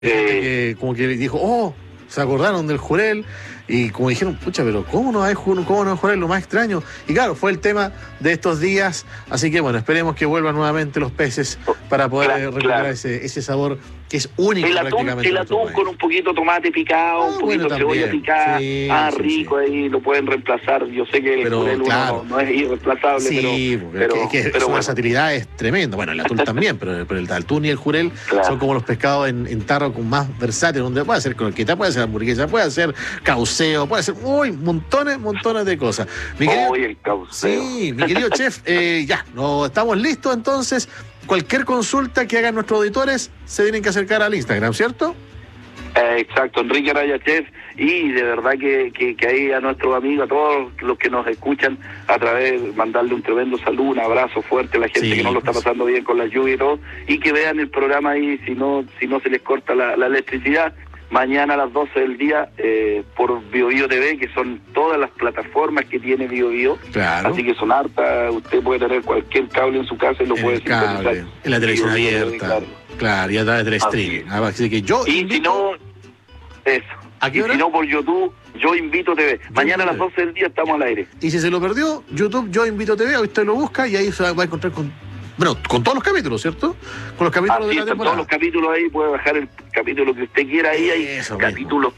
Que como que dijo, oh, se acordaron del Jurel, y como dijeron, pucha, pero ¿cómo no hay Jurel? Lo más extraño. Y claro, fue el tema de estos días, así que bueno, esperemos que vuelvan nuevamente los peces para poder recuperar ese sabor que es único prácticamente. El atún con un poquito de tomate picado, un poquito de cebolla picada, rico, ahí lo pueden reemplazar. Yo sé que el Jurel no es irreemplazable, pero su versatilidad es tremenda. Bueno, el atún también, pero el atún y el Jurel son como los pescados en tarro con más versátil, donde puede ser croqueta, puede ser hamburguesa, puede ser cauceo, puede ser montones de cosas. El cauceo. Sí, mi querido chef, ya, estamos listos entonces. Cualquier consulta que hagan nuestros auditores se tienen que acercar al Instagram, ¿cierto? Exacto, Enrique Araya Chef, y de verdad que ahí a nuestros amigos, a todos los que nos escuchan a través, mandarle un tremendo saludo, un abrazo fuerte a la gente que no lo está pasando bien con la lluvia y todo, y que vean el programa ahí, si no se les corta la electricidad, mañana a las 12 del día por BioBio TV, que son todas las plataformas que tiene BioBio. Claro. Así que son hartas, usted puede tener cualquier cable en su casa y lo puede sintonizar. En la televisión abierta. Claro, y a través del streaming. Así que yo invito... ¿A qué hora? Si no, por YouTube, Yo Invito TV. Mañana a las 12 del día estamos al aire. Y si se lo perdió, YouTube Yo Invito TV, usted lo busca y ahí se va a encontrar con todos los capítulos, ¿cierto? Con los capítulos de la temporada. Todos los capítulos ahí, puede bajar el capítulo que usted quiera ahí. Hay capítulos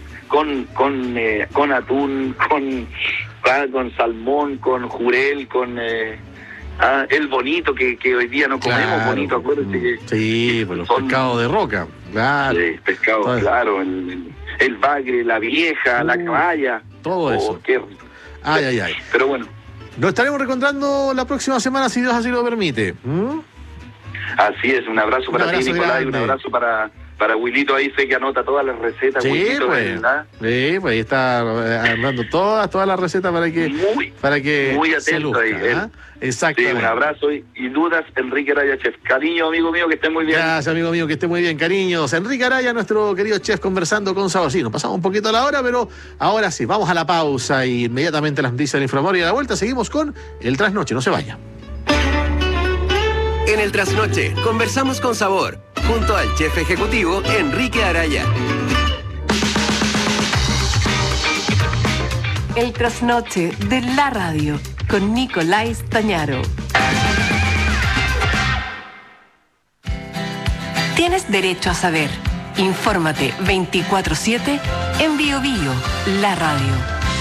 con atún, con salmón, con jurel, con el bonito que hoy día no comemos, bonito, acuérdense que pues los pescados de roca, claro. Sí, pescado, claro, el bagre, la vieja, la caballa. Todo eso. Qué rico. Ay. Pero bueno. Nos estaremos reencontrando la próxima semana, si Dios así lo permite. Así es, un abrazo para ti, Nicolás, y un abrazo para Wilito, ahí sé que anota todas las recetas. Sí, Wilito, pues ahí está hablando todas las recetas para que muy atento ahí. Exactamente. Sí, un abrazo y dudas, Enrique Araya Chef. Cariño, amigo mío, que esté muy bien. Gracias, amigo mío, que esté muy bien, cariños. Enrique Araya, nuestro querido chef, conversando con Sabor. Sí, nos pasamos un poquito a la hora, pero ahora sí, vamos a la pausa y inmediatamente las noticias del Inframor y a la vuelta seguimos con el Trasnoche. No se vaya. En el Trasnoche conversamos con sabor, junto al chef ejecutivo Enrique Araya. El Trasnoche de la radio, con Nicolás Tañaro. Tienes derecho a saber. Infórmate 24/7 en BioBio, la radio.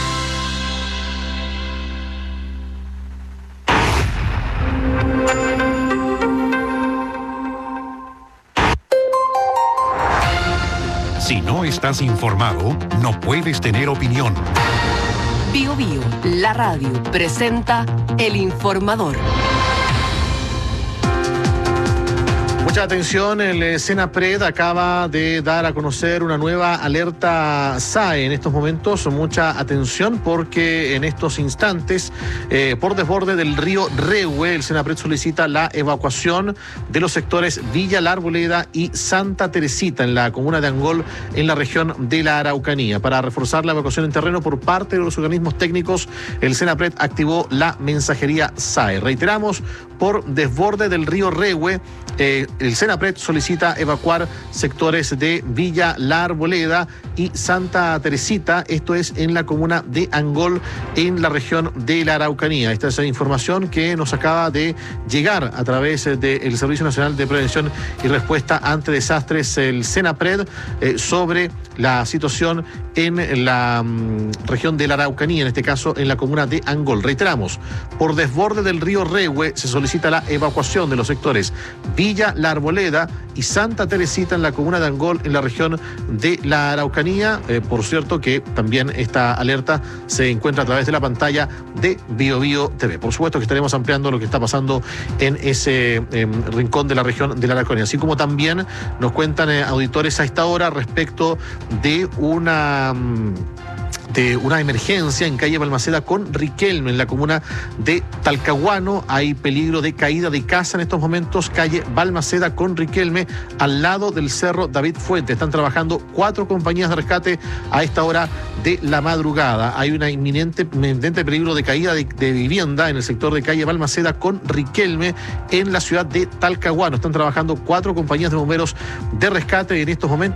Si no estás informado, no puedes tener opinión. BioBio, la radio, presenta El Informador. Mucha atención, el Senapred acaba de dar a conocer una nueva alerta SAE. En estos momentos, mucha atención porque en estos instantes, por desborde del río Rehue, el Senapred solicita la evacuación de los sectores Villa La Arboleda y Santa Teresita en la comuna de Angol, en la región de la Araucanía. Para reforzar la evacuación en terreno por parte de los organismos técnicos, el Senapred activó la mensajería SAE. Reiteramos, por desborde del río Rehue, el Senapred solicita evacuar sectores de Villa La Arboleda y Santa Teresita, esto es en la comuna de Angol, en la región de la Araucanía. Esta es la información que nos acaba de llegar a través del Servicio Nacional de Prevención y Respuesta ante Desastres, el Senapred, sobre la situación en la región de la Araucanía, en este caso en la comuna de Angol. Reiteramos, por desborde del río Rehue se solicita la evacuación de los sectores Villa La Arboleda y Santa Teresita en la comuna de Angol, en la región de la Araucanía. Por cierto que también esta alerta se encuentra a través de la pantalla de BioBio TV. Por supuesto que estaremos ampliando lo que está pasando en ese rincón de la región de la Araucanía, así como también nos cuentan auditores a esta hora respecto de una una emergencia en calle Balmaceda con Riquelme, en la comuna de Talcahuano. Hay peligro de caída de casa en estos momentos, calle Balmaceda con Riquelme, al lado del cerro David Fuente. Están trabajando 4 compañías de rescate a esta hora de la madrugada. Hay una inminente peligro de caída de vivienda en el sector de calle Balmaceda con Riquelme, en la ciudad de Talcahuano. Están trabajando 4 compañías de bomberos de rescate en estos momentos.